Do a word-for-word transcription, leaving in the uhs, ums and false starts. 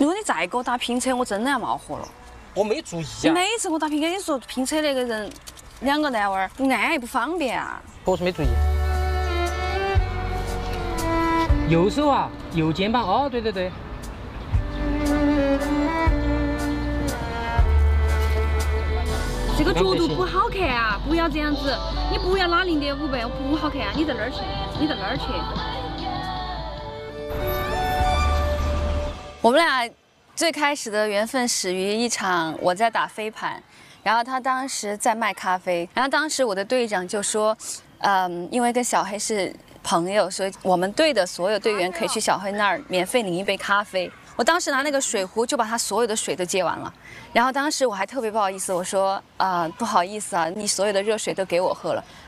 如果你再给我打拼车，我真的要冒火了。 我没注意你啊。 每次给我打拼车，你说拼车那个人两个男娃儿不安逸不方便啊。 我是没注意。右手啊，右肩膀。哦，对对对。 这个角度不好看啊！不要这样子，你不要拿零点五倍，不好看啊！你在那儿去，你在那儿去。我们俩最开始的缘分始于一场我在打飞盘，然后他当时在卖咖啡，然后当时我的队长就说，嗯，因为跟小黑是朋友，所以我们队的所有队员可以去小黑那儿免费领一杯咖啡。我当时拿那个水壶就把他所有的水都接完了，然后当时我还特别不好意思，我说啊、呃、不好意思啊，你所有的热水都给我喝了。